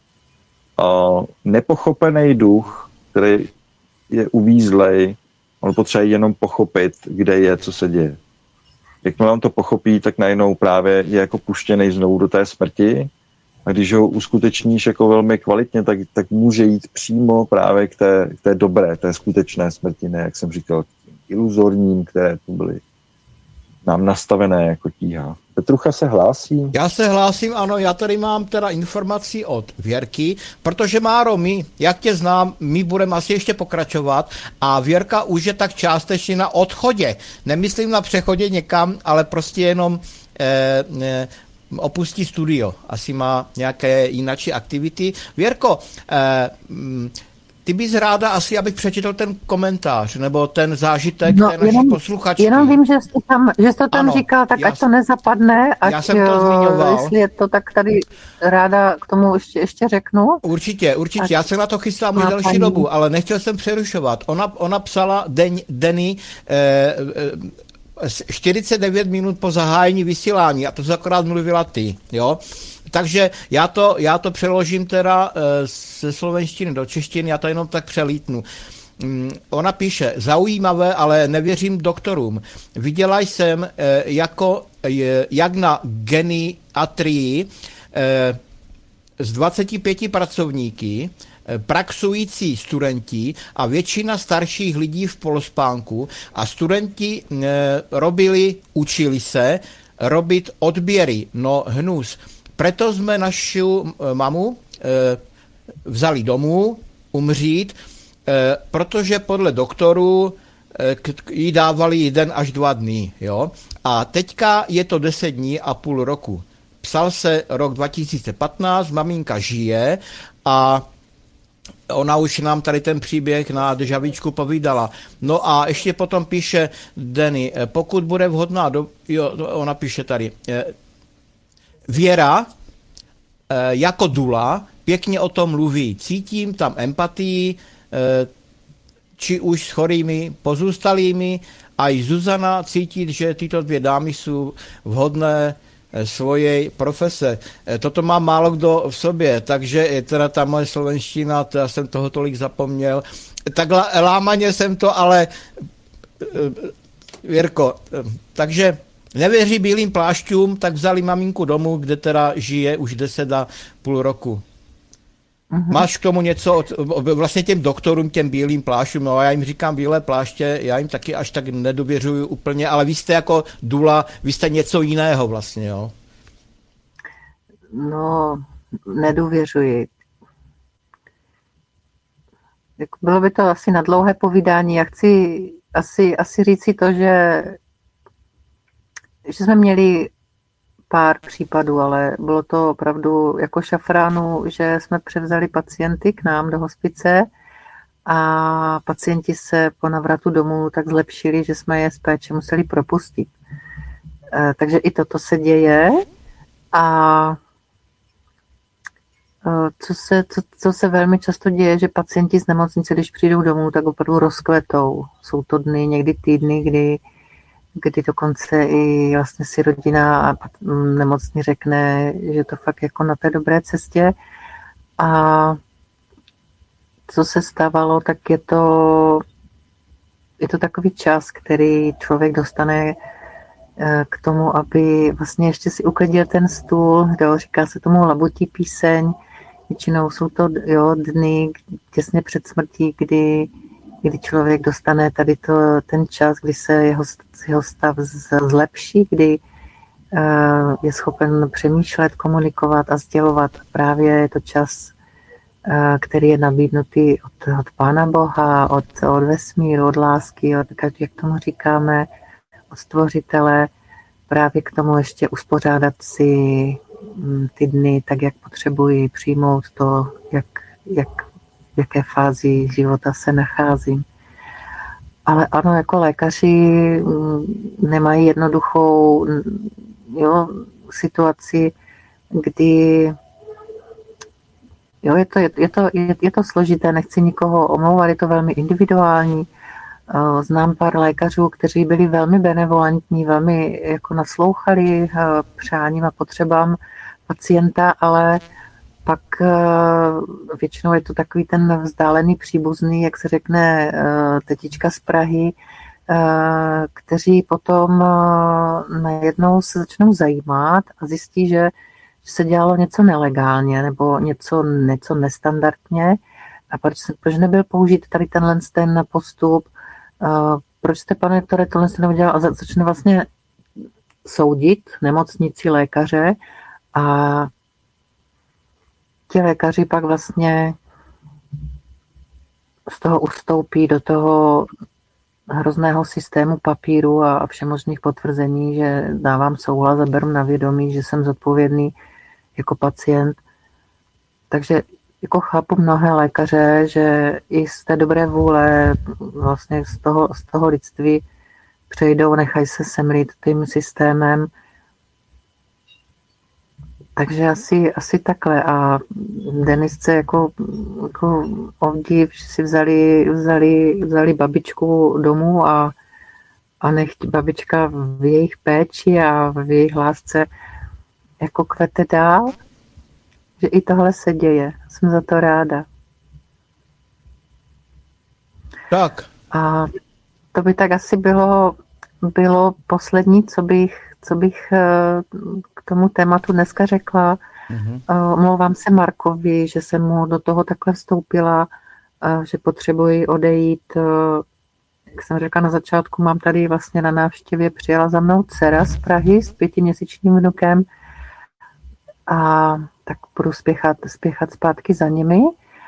nepochopený duch, který je uvízlej, on potřebuje jenom pochopit, kde je, co se děje. Jakmile on to pochopí, tak najednou právě je jako puštěný znovu do té smrti a když ho uskutečníš jako velmi kvalitně, tak může jít přímo právě k té dobré, té skutečné smrti, ne, jak jsem říkal, k těm iluzorním, které tu byly nám nastavené jako tíha. Petrucha se hlásí? Já se hlásím, ano, já tady mám teda informaci od Věrky, protože Máro, jak tě znám, my budeme asi ještě pokračovat a Věrka už je tak částečně na odchodě. Nemyslím na přechodě někam, ale prostě jenom opustí studio. Asi má nějaké jináčí aktivity. Věrko, ty bys ráda asi, abych přečetl ten komentář, nebo ten zážitek té naší posluchačky. Jenom vím, že jsi to tam říkal, tak ať to nezapadne, já jsem to zmiňoval. Jestli je to, tak tady ráda k tomu ještě řeknu. Určitě, já se na to chystám už delší dobu, ale nechtěl jsem přerušovat. Ona psala Denny 49 minut po zahájení vysílání a to akorát mluvila ty, jo. Takže já to přeložím teda ze slovenštiny do češtiny, já to jenom tak přelítnu. Ona píše, zaujímavé, ale nevěřím doktorům. Viděla jsem, jak na geriatrii z 25 pracovníky praxující studenti a většina starších lidí v polospánku a studenti učili se robit odběry, no hnus. Preto jsme našu mamu vzali domů umřít, protože podle doktorů jí dávali 1 až 2 dny. Jo? A teďka je to 10 dní a půl roku. Psal se rok 2015, maminka žije a ona už nám tady ten příběh na Dežavíčku povídala. No a ještě potom píše Denny, pokud bude vhodná ona píše tady, Věra jako dula pěkně o tom mluví. Cítím tam empatii, či už s chorými pozůstalými, a i Zuzana cítit, že tyto 2 dámy jsou vhodné svojej profese. Toto má málo kdo v sobě, takže teda ta moje slovenština, to já jsem toho tolik zapomněl. Tak lámaně jsem to, ale Věrko, takže nevěří bílým plášťům, tak vzali maminku domů, kde teda žije už 10,5 roku. Mm-hmm. Máš k tomu něco, vlastně těm doktorům, těm bílým plášťům, no já jim říkám bílé pláště, já jim taky až tak nedověřuju úplně, ale vy jste jako dula, vy jste něco jiného vlastně, jo? No, nedůvěřuji. Bylo by to asi na dlouhé povídání, já chci asi říct si to, že jsme měli pár případů, ale bylo to opravdu jako šafránu, že jsme převzali pacienty k nám do hospice a pacienti se po navratu domů tak zlepšili, že jsme je z péče museli propustit. Takže i toto se děje a co se velmi často děje, že pacienti z nemocnice, když přijdou domů, tak opravdu rozkvetou. Jsou to dny, někdy týdny, kdy dokonce i vlastně si rodina a nemocný řekne, že to fakt jako na té dobré cestě. A co se stávalo, tak je to takový čas, který člověk dostane k tomu, aby vlastně ještě si uklidil ten stůl, říká se tomu labutí píseň, Většinou jsou to dny těsně před smrtí, kdy člověk dostane tady ten čas, kdy se jeho stav zlepší, kdy je schopen přemýšlet, komunikovat a sdělovat. Právě je to čas, který je nabídnutý od Pána Boha, od vesmíru, od lásky, jak tomu říkáme, od stvořitele, právě k tomu ještě uspořádat si ty dny tak, jak potřebuji, přijmout to, v jaké fázi života se nacházím. Ale ano, jako lékaři nemají jednoduchou situaci, kdy je to složité, nechci nikoho omlouvat, je to velmi individuální. Znám pár lékařů, kteří byli velmi benevolentní, velmi jako naslouchali přáním a potřebám pacienta, ale pak většinou je to takový ten vzdálený příbuzný, jak se řekne tetička z Prahy, kteří potom najednou se začnou zajímat a zjistí, že se dělalo něco nelegálně nebo něco nestandardně a proč nebyl použít tady ten postup, proč jste, pane doktore, tohle se neudělal a začne vlastně soudit nemocnici, lékaře a ti lékaři pak vlastně z toho ustoupí do toho hrozného systému papíru a všemožných potvrzení, že dávám souhlas a beru na vědomí, že jsem zodpovědný jako pacient. Takže jako chápu mnohé lékaře, že i z té dobré vůle vlastně z toho lidství přejdou, nechají se semlít tím systémem. Takže asi takhle. A Denisce jako obdiv, že si vzali babičku domů a nechť babička v jejich péči a v jejich lásce jako kvete dál, že i tohle se děje. Jsem za to ráda. Tak. A to by tak asi bylo poslední, co bych k tomu tématu dneska řekla. Omlouvám se Markovi, že jsem mu do toho takhle vstoupila, že potřebuji odejít. Jak jsem řekla na začátku, mám tady vlastně na návštěvě, přijela za mnou dcera z Prahy s 5měsíčním vnukem a tak budu spěchat zpátky za nimi.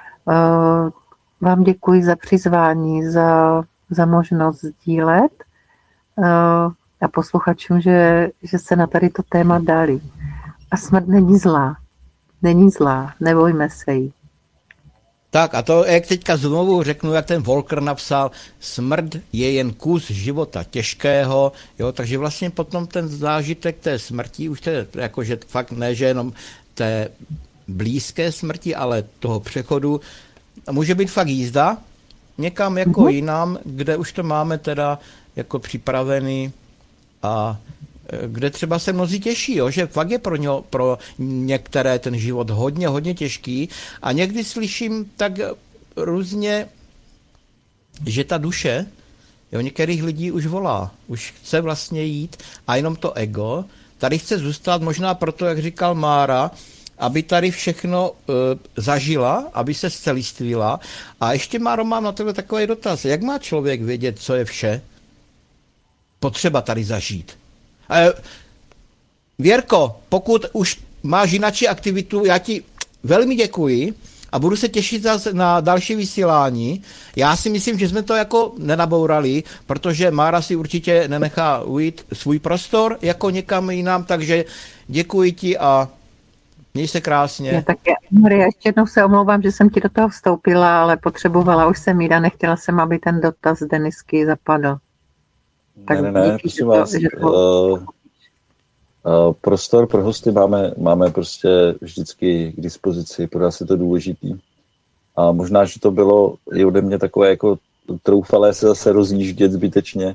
Vám děkuji za přizvání, za možnost sdílet a posluchačům, že se na tady to téma dali. A smrt není zlá, nebojme se jí. Tak a to, jak teďka znovu řeknu, jak ten Volker napsal, smrt je jen kus života těžkého, jo, takže vlastně potom ten zážitek té smrti, už to je jakože fakt ne, že jenom té blízké smrti, ale toho přechodu, může být fakt jízda někam jako jinam, kde už to máme teda jako připravený a kde třeba se mnozí těší, jo, že fakt je pro některé ten život hodně těžký a někdy slyším tak různě, že ta duše jo, některých lidí už volá, už chce vlastně jít a jenom to ego tady chce zůstat možná proto, jak říkal Mára, aby tady všechno zažila, aby se zcelistvila. A ještě, Máro, mám na tebe takový dotaz. Jak má člověk vědět, co je vše potřeba tady zažít? Věrko, pokud už máš jinačí aktivitu, já ti velmi děkuji a budu se těšit zase na další vysílání. Já si myslím, že jsme to jako nenabourali, protože Mára si určitě nenechá ujít svůj prostor jako někam jinam, takže děkuji ti a měj se krásně. Já také, Maria, ještě jednou se omlouvám, že jsem ti do toho vstoupila, ale potřebovala už jsem jít a nechtěla jsem, aby ten dotaz Denisky zapadl. Tak ne, prosím vás. Prostor pro hosty máme prostě vždycky k dispozici, pro nás je to důležitý. A možná, že to bylo i ode mě takové jako troufalé se zase rozjíždět zbytečně.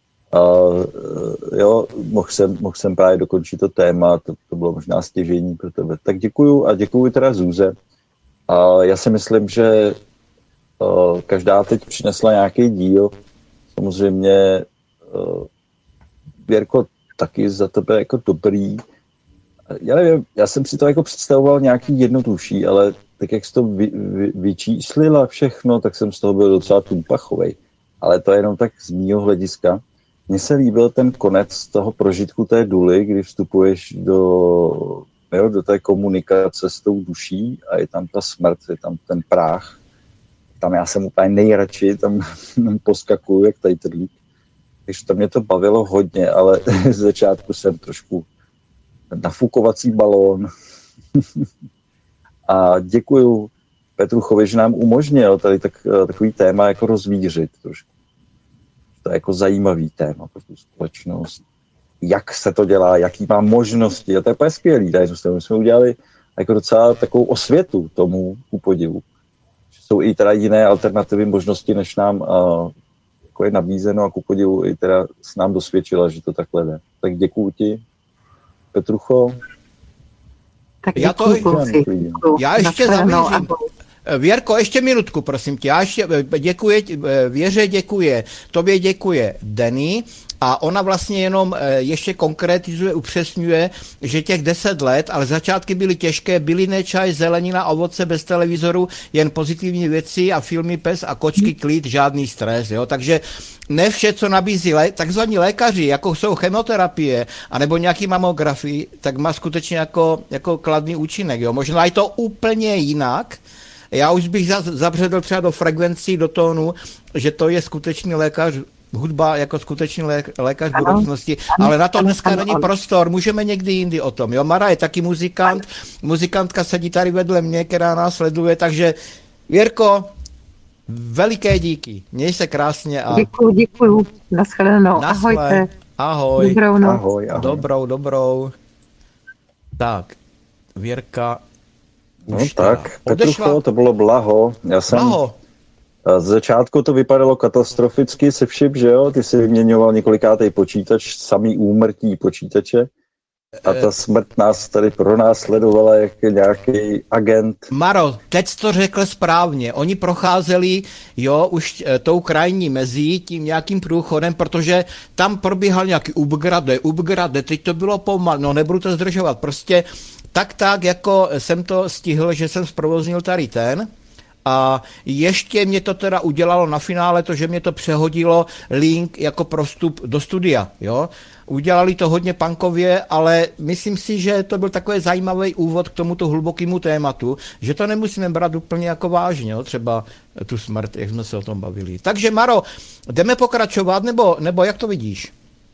Jo, mohl jsem právě dokončit to téma, to bylo možná stěžejní pro tebe. Tak děkuju a děkuju teda Zůze. A já si myslím, že každá teď přinesla nějaký díl. Samozřejmě Věrko, taky za tebe jako dobrý. Já nevím, já jsem si to jako představoval nějaký jednodušší, ale tak jak jsi to vyčíslila všechno, tak jsem z toho byl docela tupachovej. Ale to je jenom tak z mýho hlediska. Mně se líbil ten konec toho prožitku té duly, kdy vstupuješ do té komunikace s tou duší a je tam ta smrt, je tam ten práh. Tam já jsem úplně nejradši, tam poskakuju jak tady trlík. Takže to mě to bavilo hodně, ale z začátku jsem trošku nafukovací balón. A děkuju Petruchovi, že nám umožnil tady takový téma jako rozvířit trošku. To je jako zajímavý téma pro tu společnost. Jak se to dělá, jaký má možnosti. A to je úplně skvělý. My jsme udělali jako docela takovou osvětu tomu ku podivu. Jsou i teda jiné alternativy možnosti, než nám jako je nabízeno a ku podivu i teda s nám dosvědčila, že to takhle jde. Tak děkuju ti, Petrucho. Tak Já ještě zavěřím. Věrko, ještě minutku, prosím tě. Já ještě Věře děkuje, tobě děkuje Denny a ona vlastně jenom ještě konkretizuje, upřesňuje, že těch 10 let, ale začátky byly těžké, bylinné čaj, zelenina, ovoce bez televizoru, jen pozitivní věci a filmy Pes a kočky, klid, žádný stres, jo. Takže ne vše, co nabízí takzvaní lékaři, jako jsou chemoterapie, anebo nějaký mamografii, tak má skutečně jako kladný účinek, jo. Možná je to úplně jinak. Já už bych zabředl třeba do frekvencí, do tónu, že to je skutečný lékař, hudba jako skutečný lékař budoucnosti, ale na to dneska není prostor, můžeme někdy jindy o tom. Jo? Mara je taky muzikant, muzikantka sedí tady vedle mě, která nás sleduje, takže Věrko, veliké díky, měj se krásně a... Děkuju, nashledanou, ahojte. Ahoj. Dobrou noc. Ahoj. Dobrou. Tak, Věrka... No tak, Petrucho, to bylo blaho. Z začátku to vypadalo katastroficky se vším, že jo? Ty jsi vyměňoval několikátej počítač, samý úmrtí počítače. A ta smrt nás tady pronásledovala jako nějaký agent. Maro, teď jsi to řekl správně. Oni procházeli, už tou krajní mezí, tím nějakým průchodem, protože tam probíhal nějaký upgrade, teď to bylo pomal, no nebudu to zdržovat, prostě tak, jako jsem to stihl, že jsem zprovoznil tady ten a ještě mě to teda udělalo na finále to, že mě to přehodilo link jako pro vstup do studia, jo. Udělali to hodně punkově, ale myslím si, že to byl takový zajímavý úvod k tomuto hlubokému tématu, že to nemusíme brát úplně jako vážně, jo? Třeba tu smrt, jak jsme se o tom bavili. Takže Maro, jdeme pokračovat, nebo jak to vidíš?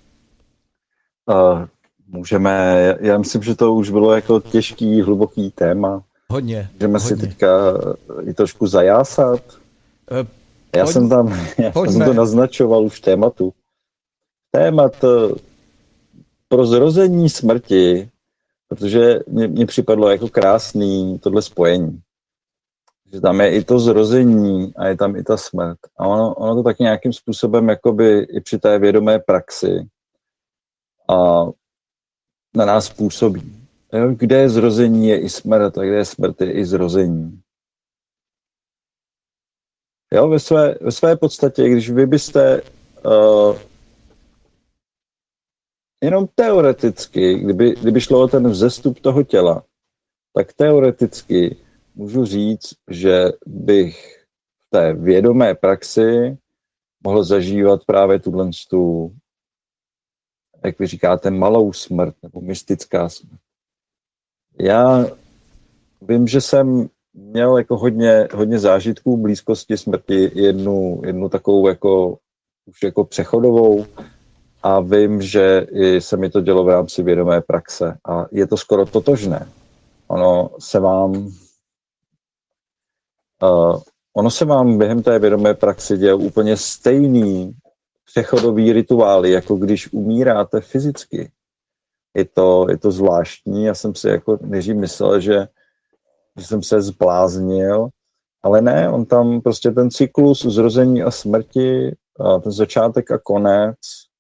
Můžeme, já myslím, že to už bylo jako těžký, hluboký téma. Hodně. Můžeme si teďka i trošku zajásat. Já jsem to naznačoval už tématu. Témat pro zrození smrti, protože mě připadlo jako krásný tohle spojení. Že tam je i to zrození a je tam i ta smrt. A ono to tak nějakým způsobem jakoby i při té vědomé praxi a na nás působí. Kde je zrození, je i smrt, a kde je smrt, je i zrození. Jo, ve své podstatě, když vy byste jenom teoreticky, kdyby šlo o ten vzestup toho těla, tak teoreticky můžu říct, že bych v té vědomé praxi mohl zažívat právě tu, jak vy říkáte, malou smrt nebo mystická smrt. Já vím, že jsem měl jako hodně zážitků blízkosti smrti, jednu takovou jako už jako přechodovou a vím, že i se mi to dělo v rámci vědomé praxe a je to skoro totožné. Ono se vám během té vědomé praxe dělá úplně stejný přechodový rituály, jako když umíráte fyzicky. Je to zvláštní, já jsem si jako nejdřív myslel, že jsem se zbláznil, ale ne, on tam prostě ten cyklus zrození a smrti, ten začátek a konec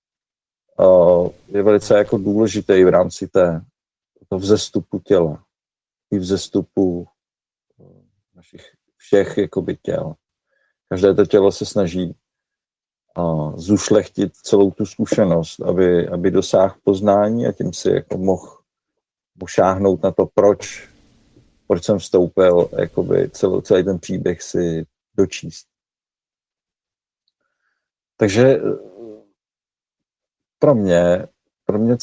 je velice jako důležitý v rámci toho vzestupu těla i vzestupu našich všech jakoby těl. Každé to tělo se snaží zušlechtit celou tu zkušenost, aby dosáhl poznání a tím si jako mohl šáhnout na to, proč proč jsem vstoupil, jakoby celý ten příběh si dočíst. Takže pro mě